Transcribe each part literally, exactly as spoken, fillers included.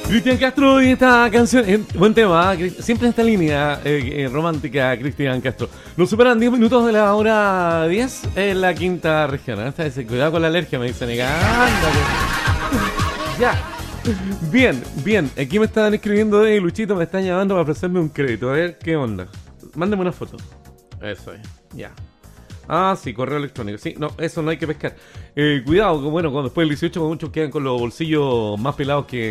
Cristian Castro y esta canción, eh, buen tema, ¿eh? Siempre en esta línea eh, eh, romántica, Cristian Castro. Nos superan diez minutos de la hora diez en la quinta región. Hasta ese, cuidado con la alergia, me dicen. Ándale. Ya. Bien, bien. Aquí me estaban escribiendo de Luchito, me están llamando para ofrecerme un crédito. A ver qué onda. Mándame una foto. Eso es. Ya. Ah, sí, correo electrónico. Sí, no, eso no hay que pescar. Eh, cuidado, que bueno, cuando después del dieciocho muchos quedan con los bolsillos más pelados que...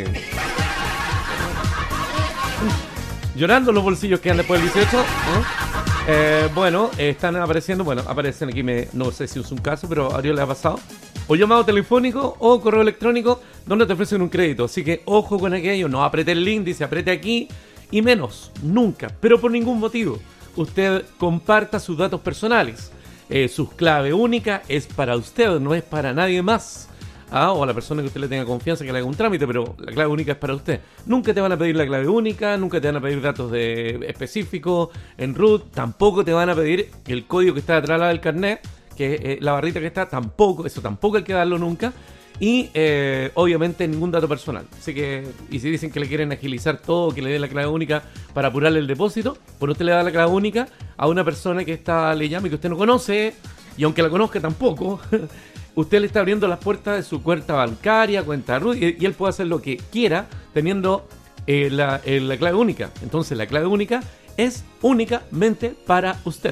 Llorando los bolsillos quedan después del dieciocho. ¿Eh? Eh, bueno, eh, están apareciendo, bueno, aparecen aquí, me, no sé si es un caso, pero a Ariel le ha pasado. O llamado telefónico o correo electrónico donde te ofrecen un crédito. Así que ojo con aquello, no apriete el link, dice apriete aquí y menos, nunca, pero por ningún motivo. Usted comparta sus datos personales. Eh, su clave única es para usted, no es para nadie más. Ah, o a la persona que usted le tenga confianza que le haga un trámite, pero la clave única es para usted. Nunca te van a pedir la clave única, nunca te van a pedir datos de específicos en root, tampoco te van a pedir el código que está detrás del carnet, que es eh, la barrita que está, tampoco, eso tampoco hay que darlo nunca. Y eh, obviamente ningún dato personal. Así que, y si dicen que le quieren agilizar todo, que le den la clave única para apurarle el depósito, pues usted le da la clave única a una persona que está, le llama y que usted no conoce, y aunque la conozca tampoco, usted le está abriendo las puertas de su cuenta bancaria, cuenta root, y, y él puede hacer lo que quiera teniendo eh, la, eh, la clave única. Entonces la clave única es únicamente para usted.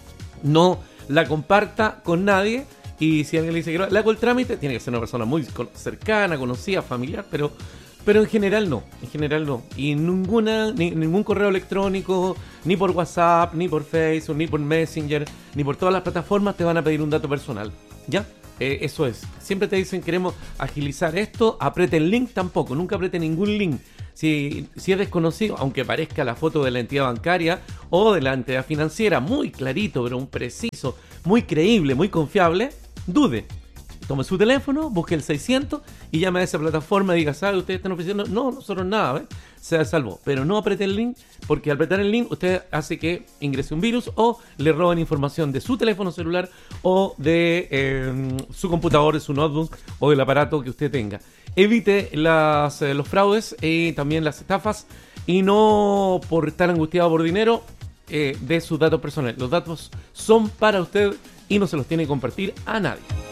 No la comparta con nadie. Y si alguien le dice que le hago el trámite, tiene que ser una persona muy cercana, conocida, familiar, pero, pero en general no, en general no. Y ninguna, ni, ningún correo electrónico, ni por WhatsApp, ni por Facebook, ni por Messenger, ni por todas las plataformas te van a pedir un dato personal, ¿ya? Eh, eso es. Siempre te dicen queremos agilizar esto, apriete el link tampoco, nunca apriete ningún link. Si, si es desconocido, aunque parezca la foto de la entidad bancaria o de la entidad financiera, muy clarito, pero un preciso, muy creíble, muy confiable, dude. Tome su teléfono, busque el seiscientos y llame a esa plataforma y diga, ¿sabe? ¿Ustedes están ofreciendo? No, nosotros nada, ¿eh? Se salvó. Pero no apriete el link, porque al apretar el link usted hace que ingrese un virus o le roben información de su teléfono celular o de eh, su computador, de su notebook o del aparato que usted tenga. Evite las, eh, los fraudes y también las estafas y no por estar angustiado por dinero eh, de sus datos personales. Los datos son para usted y no se los tiene que compartir a nadie.